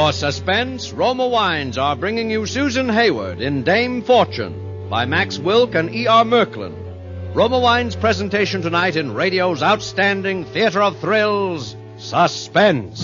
For suspense, Roma Wines are bringing you Susan Hayward in Dame Fortune by Max Wilk and E.R. Merklin. Roma Wines' presentation tonight in radio's outstanding theater of thrills, Suspense.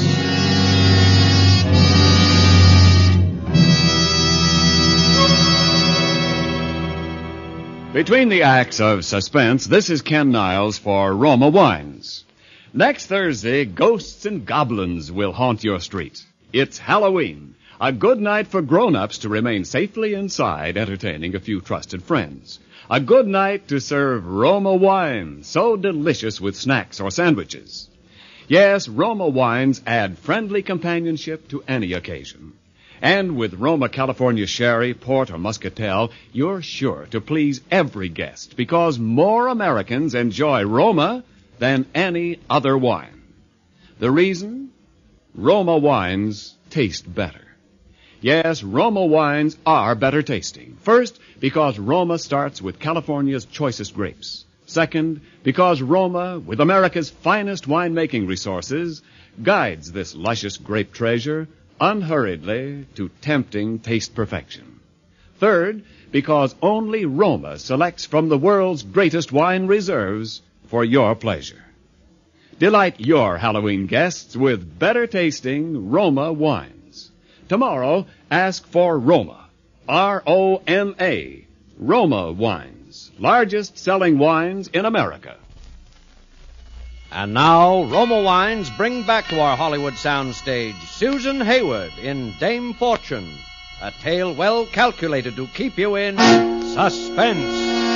Between the acts of Suspense, this is Ken Niles for Roma Wines. Next Thursday, ghosts and goblins will haunt your street. It's Halloween, a good night for grown-ups to remain safely inside, entertaining a few trusted friends. A good night to serve Roma wine, so delicious with snacks or sandwiches. Yes, Roma wines add friendly companionship to any occasion. And with Roma California Sherry, Port, or Muscatel, you're sure to please every guest because more Americans enjoy Roma than any other wine. The reason? Roma wines taste better. Yes, Roma wines are better tasting. First, because Roma starts with California's choicest grapes. Second, because Roma, with America's finest winemaking resources, guides this luscious grape treasure unhurriedly to tempting taste perfection. Third, because only Roma selects from the world's greatest wine reserves for your pleasure. Delight your Halloween guests with better tasting Roma wines. Tomorrow, ask for Roma. R-O-M-A. Roma wines. Largest selling wines in America. And now, Roma Wines bring back to our Hollywood soundstage Susan Hayward in Dame Fortune, a tale well calculated to keep you in suspense.